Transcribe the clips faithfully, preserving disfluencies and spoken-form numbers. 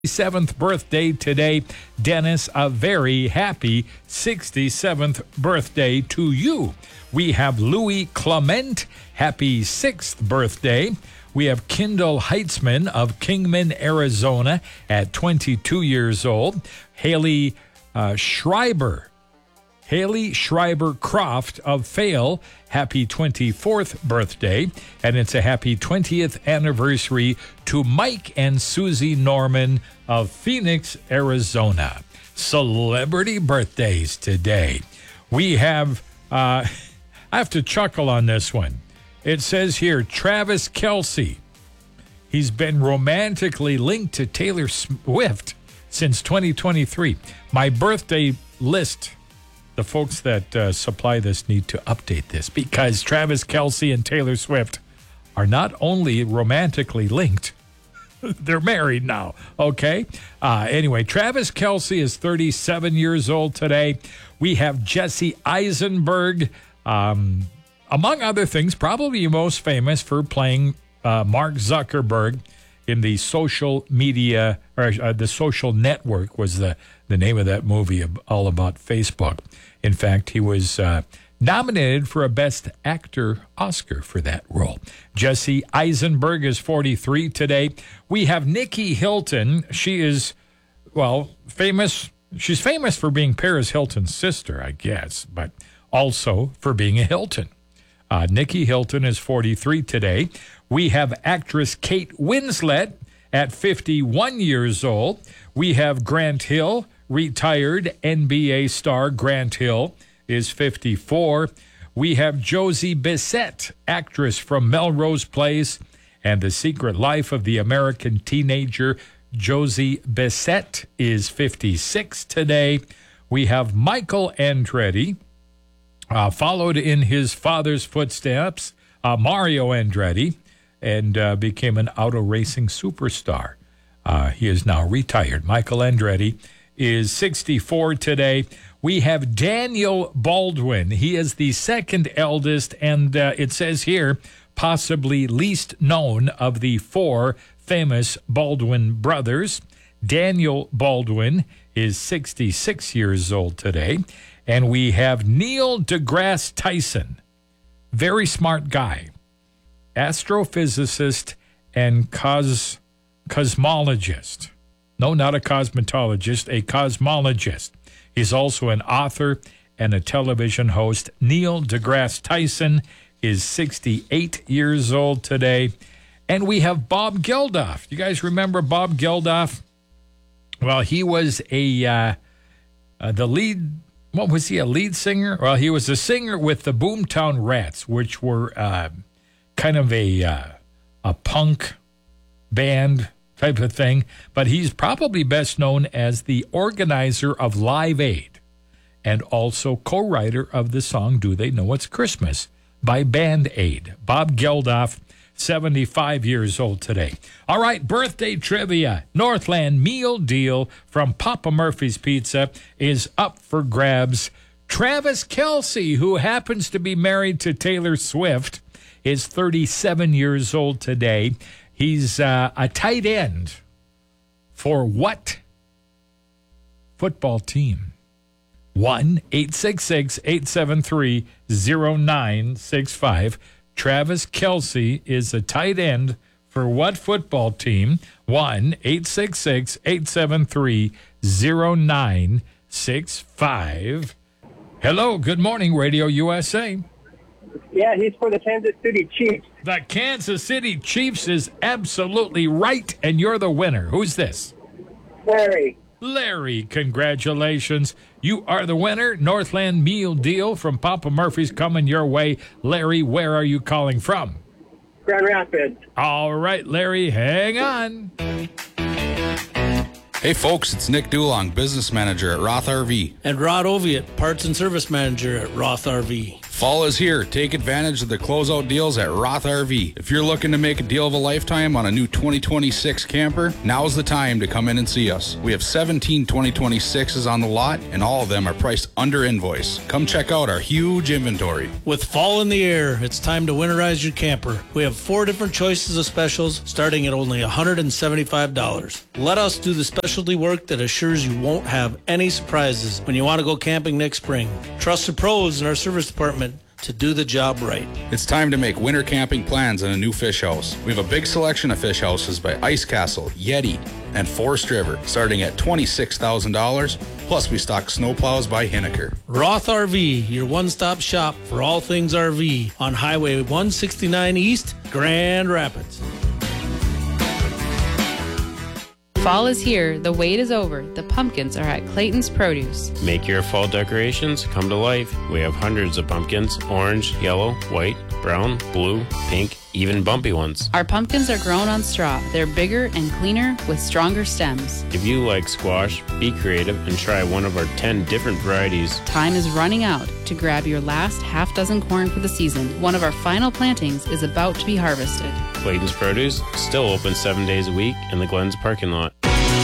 sixty-seventh birthday today. Dennis, a very happy sixty-seventh birthday to you. We have Louis Clement, happy sixth birthday. We have Kendall Heitzman of Kingman, Arizona, at twenty-two years old. Haley uh, Schreiber, Haley Schreiber Croft of Fale, happy twenty-fourth birthday. And it's a happy twentieth anniversary to Mike and Susie Norman of Phoenix, Arizona. Celebrity birthdays today. We have, uh, I have to chuckle on this one. It says here, Travis Kelce. He's been romantically linked to Taylor Swift since twenty twenty-three. My birthday list, the folks that uh, supply this need to update this because Travis Kelce and Taylor Swift are not only romantically linked, they're married now, okay? Uh, anyway, Travis Kelce is thirty-seven years old today. We have Jesse Eisenberg, um, among other things, probably most famous for playing uh, Mark Zuckerberg in the social media, or uh, the social network was the, the name of that movie, all about Facebook. In fact, he was uh, nominated for a Best Actor Oscar for that role. Jesse Eisenberg is forty-three today. We have Nikki Hilton. She is, well, famous. She's famous for being Paris Hilton's sister, I guess, but also for being a Hilton. Uh, Nikki Hilton is forty-three today. We have actress Kate Winslet at fifty-one years old. We have Grant Hill, retired N B A star Grant Hill is fifty-four. We have Josie Bissett, actress from Melrose Place and The Secret Life of the American Teenager. Josie Bissett is fifty-six today. We have Michael Andretti, uh, followed in his father's footsteps, uh, Mario Andretti, and uh, became an auto racing superstar. Uh, he is now retired. Michael Andretti is sixty-four today. We have Daniel Baldwin. He is the second eldest, and uh, it says here, possibly least known of the four famous Baldwin brothers. Daniel Baldwin is sixty-six years old today. And we have Neil deGrasse Tyson, very smart guy, astrophysicist and cos cosmologist. No, not a cosmetologist, a cosmologist. He's also an author and a television host. Neil deGrasse Tyson is sixty-eight years old today. And we have Bob Geldof. You guys remember Bob Geldof? Well, he was a uh, uh, the lead, what was he, a lead singer? Well, he was a singer with the Boomtown Rats, which were uh, kind of a, uh, a punk band type of thing, but he's probably best known as the organizer of Live Aid and also co-writer of the song Do They Know It's Christmas by Band Aid. Bob Geldof, seventy-five years old today. All right, birthday trivia. Northland Meal Deal from Papa Murphy's Pizza is up for grabs. Travis Kelce, who happens to be married to Taylor Swift, is thirty-seven years old today. He's uh, a tight end for what football team? one eight six six, eight seven three, zero nine six five. Travis Kelce is a tight end for what football team? one eight six six, eight seven three, zero nine six five. Hello, good morning, Radio U S A. Yeah, he's for the Kansas City Chiefs. The Kansas City Chiefs is absolutely right, and you're the winner. Who's this? Larry. Larry, congratulations. You are the winner. Northland Meal Deal from Papa Murphy's coming your way. Larry, where are you calling from? Grand Rapids. All right, Larry, hang on. Hey folks, it's Nick Dulong, business manager at Roth R V. And Rod Oviatt, parts and service manager at Roth R V. Fall is here. Take advantage of the closeout deals at Roth R V. If you're looking to make a deal of a lifetime on a new twenty twenty-six camper, now's the time to come in and see us. We have seventeen twenty twenty-sixes on the lot, and all of them are priced under invoice. Come check out our huge inventory. With fall in the air, it's time to winterize your camper. We have four different choices of specials starting at only one hundred seventy-five dollars. Let us do the specialty work that assures you won't have any surprises when you want to go camping next spring. Trust the pros in our service department to do the job right. It's time to make winter camping plans in a new fish house. We have a big selection of fish houses by Ice Castle, Yeti, and Forest River, starting at twenty-six thousand dollars. Plus, we stock snowplows by Hinneker. Roth R V, your one-stop shop for all things R V on Highway one sixty-nine East, Grand Rapids. Fall is here, the wait is over, the pumpkins are at Clayton's Produce. Make your fall decorations come to life. We have hundreds of pumpkins, orange, yellow, white, brown, blue, pink, even bumpy ones. Our pumpkins are grown on straw. They're bigger and cleaner with stronger stems. If you like squash, be creative and try one of our ten different varieties. Time is running out to grab your last half dozen corn for the season. One of our final plantings is about to be harvested. Clayton's Produce, still open seven days a week in the Glens parking lot.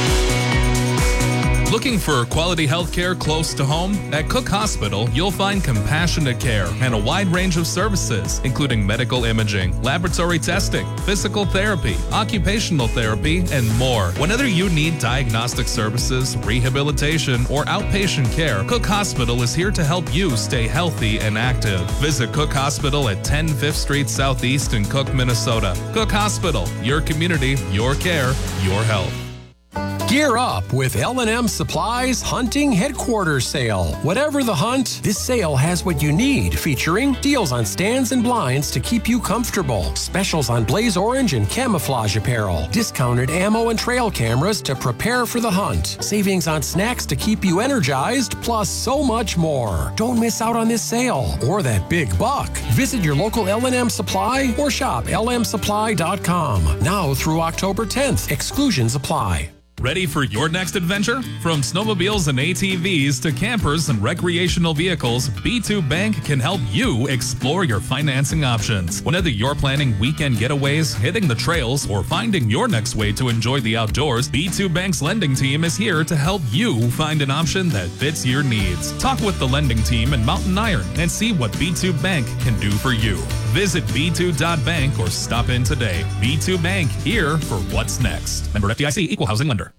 Looking for quality health care close to home? At Cook Hospital, you'll find compassionate care and a wide range of services, including medical imaging, laboratory testing, physical therapy, occupational therapy, and more. Whenever you need diagnostic services, rehabilitation, or outpatient care, Cook Hospital is here to help you stay healthy and active. Visit Cook Hospital at ten Fifth Street Southeast in Cook, Minnesota. Cook Hospital, your community, your care, your health. Gear up with L and M Supply's Hunting Headquarters Sale. Whatever the hunt, this sale has what you need, featuring deals on stands and blinds to keep you comfortable, specials on blaze orange and camouflage apparel, discounted ammo and trail cameras to prepare for the hunt, savings on snacks to keep you energized, plus so much more. Don't miss out on this sale or that big buck. Visit your local L and M Supply or shop L M supply dot com. Now through October tenth. Exclusions apply. Ready for your next adventure? From snowmobiles and A T Vs to campers and recreational vehicles, B two Bank can help you explore your financing options. Whether you're planning weekend getaways, hitting the trails, or finding your next way to enjoy the outdoors, B two Bank's lending team is here to help you find an option that fits your needs. Talk with the lending team in Mountain Iron and see what B two Bank can do for you. Visit b two dot bank or stop in today. B two Bank, here for what's next. Member F D I C, Equal Housing Lender.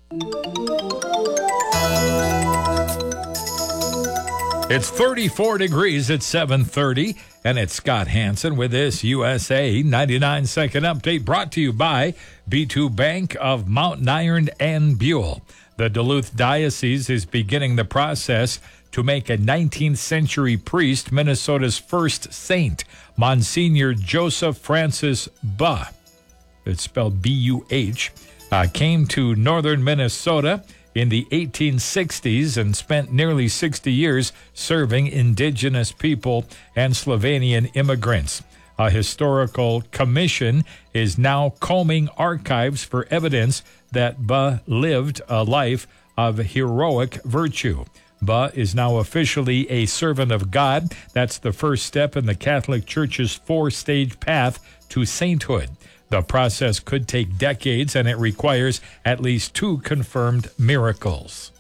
It's thirty-four degrees at seven thirty, and it's Scott Hansen with this U S A ninety-nine second update brought to you by B two Bank of Mountain Iron and Buell. The Duluth Diocese is beginning the process to make a nineteenth century priest Minnesota's first saint, Monsignor Joseph Francis Buh. It's spelled B U H. Uh, came to northern Minnesota in the eighteen sixties and spent nearly sixty years serving indigenous people and Slovenian immigrants. A historical commission is now combing archives for evidence that Buh lived a life of heroic virtue. Buh is now officially a servant of God. That's the first step in the Catholic Church's four-stage path to sainthood. The process could take decades, and it requires at least two confirmed miracles.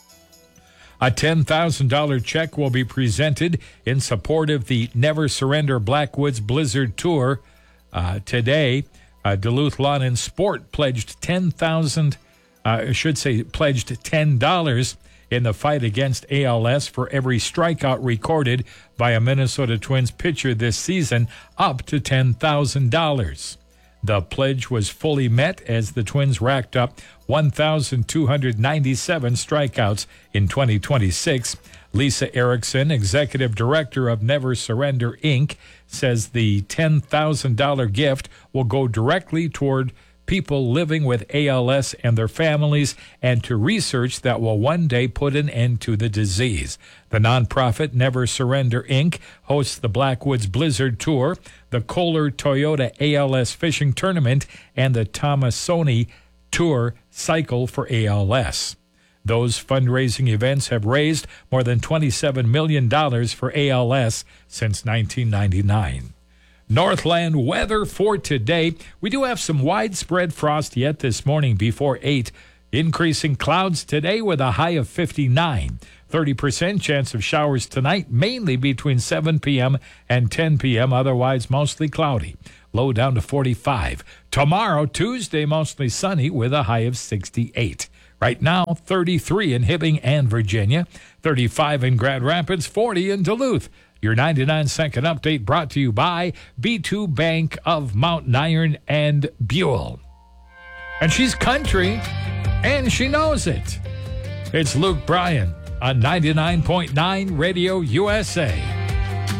A ten thousand dollars check will be presented in support of the Never Surrender Blackwoods Blizzard Tour uh, today. Uh, Duluth Lawn and Sport pledged ten thousand dollars, uh, I should say pledged ten dollars in the fight against A L S for every strikeout recorded by a Minnesota Twins pitcher this season, up to ten thousand dollars. The pledge was fully met as the Twins racked up one thousand two hundred ninety-seven strikeouts in twenty twenty-six. Lisa Erickson, executive director of Never Surrender, Incorporated, says the ten thousand dollars gift will go directly toward people living with A L S and their families, and to research that will one day put an end to the disease. The nonprofit Never Surrender, Incorporated hosts the Blackwoods Blizzard Tour, the Kohler Toyota A L S Fishing Tournament, and the Tomasoni Tour Cycle for A L S. Those fundraising events have raised more than twenty-seven million dollars for A L S since nineteen ninety-nine. Northland weather for today. We do have some widespread frost yet this morning before eight. Increasing clouds today with a high of fifty-nine. thirty percent chance of showers tonight, mainly between seven p.m. and ten p.m., otherwise mostly cloudy. Low down to forty-five. Tomorrow, Tuesday, mostly sunny with a high of sixty-eight. Right now, thirty-three in Hibbing and Virginia, thirty-five in Grand Rapids, forty in Duluth. Your ninety-nine second update brought to you by B two Bank of Mountain Iron and Buell. And she's country, and she knows it. It's Luke Bryan on ninety-nine point nine Radio U S A.